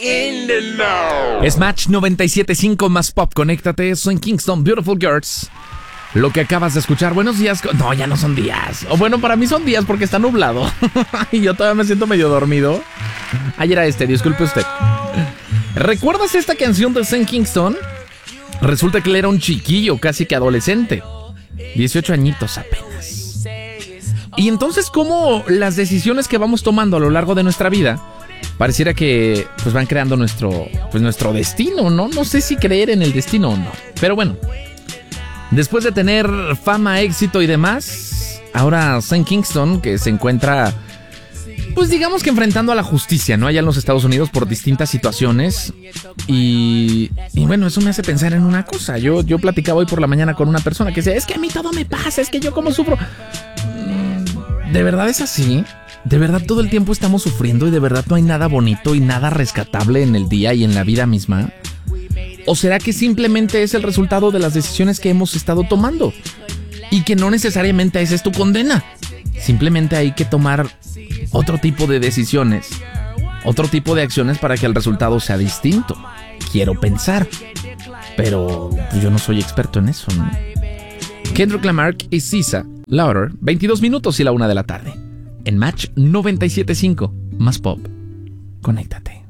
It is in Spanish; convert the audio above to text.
Es Match 97.5 más pop. Conéctate, soy en Kingston, Beautiful Girls. Lo que acabas de escuchar, buenos días. No, ya no son días. O bueno, para mí son días porque está nublado. Y yo todavía me siento medio dormido. Ayer era disculpe usted. ¿Recuerdas esta canción de St. Kingston? Resulta que él era un chiquillo, casi que adolescente. 18 añitos apenas. Y entonces, ¿cómo las decisiones que vamos tomando a lo largo de nuestra vida pareciera que pues van creando nuestro destino, ¿no? No sé si creer en el destino o no. Pero bueno, después de tener fama, éxito y demás, ahora St. Kingston, que se encuentra, pues digamos que enfrentando a la justicia, ¿no? Allá en los Estados Unidos por distintas situaciones. Y bueno, eso me hace pensar en una cosa. Yo platicaba hoy por la mañana con una persona que decía, es que a mí todo me pasa, es que yo como sufro. ¿De verdad es así? ¿De verdad todo el tiempo estamos sufriendo y de verdad no hay nada bonito y nada rescatable en el día y en la vida misma? ¿O será que simplemente es el resultado de las decisiones que hemos estado tomando? Y que no necesariamente esa es tu condena. Simplemente hay que tomar otro tipo de decisiones, otro tipo de acciones para que el resultado sea distinto. Quiero pensar. Pero yo no soy experto en eso, ¿no? Kendrick Lamar y SZA, Louder, 22 minutos y la 1 de la tarde. En Match 97.5, más pop. Conéctate.